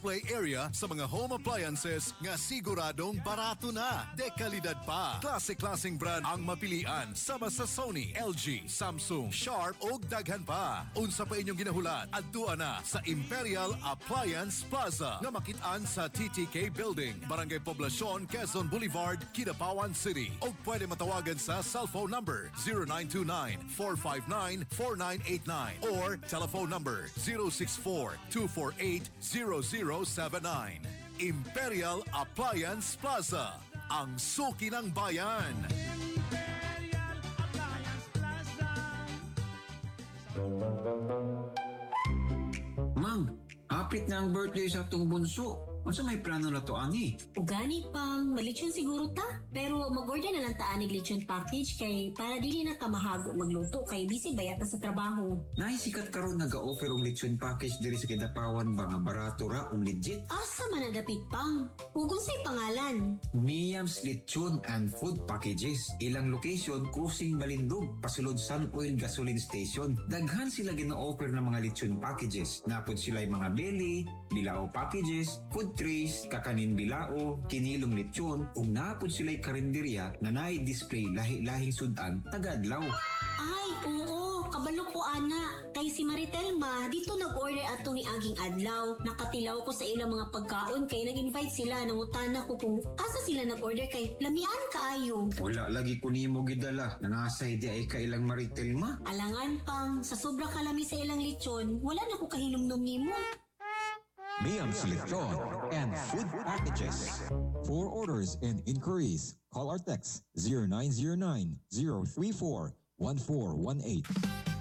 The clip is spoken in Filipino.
display area sa mga home appliances nga siguradong barato na, dekalidad pa. Klase-klaseng brand ang mapilian sama sa Sony, LG, Samsung, Sharp o daghan pa. Unsa pa inyong ginahulat? Adtua na sa Imperial Appliance Plaza nga makitaan sa TTK Building, Barangay Poblacion, Quezon Boulevard, Kidapawan City. O pwede matawagan sa cellphone number 0929-459-4989 or telephone number 064-248-0079. Imperial Appliance Plaza, ang suki ng bayan. Imperial Appliance Plaza. Mang, hapit na ang birthday sa atong bunso. Unsa may plano na to, ani? Ugani pang malitsyon siguro ta. Pero mag-order na lang ta anig lechon package kay para dili na ka mahago magluto kay busy bayat na sa trabaho. Naisikat karon naga-offer og lechon package diri sa Kidapawan ba nga barato ra ug legit? Asa man nadapit pang? Ug unsay pangalan? Miam's Lechon and Food Packages. Ilang location, Kusing Balindog, pasulod Sun Oil Gasoline Station. Daghan sila gina-offer ng mga lechon packages. Napod sila yung mga belly, bilao packages, food trays, kakanin bilao, kinilong lechon, ug napod sila'y karinderya na nai-display lahi-lahing sudan tagadlaw. Ay, oo, kabalo ko ana. Kay si Maritel ma, dito nag-order ato ni Aging Adlaw. Nakatilaw ko sa ilang mga pagkaon kay nag-invite sila. Nangutana ko kung asa sila nag-order kay lamian kaayo. Wala lagi ko nimo gidala. Nanasay di ay kailang Maritel ma. Alangan pang, sa sobra kalami sa ilang lechon, wala na ko kahinumdum nimo. Miam's Lechon and Food Packages. For orders and inquiries, call or text 0909-034-1418.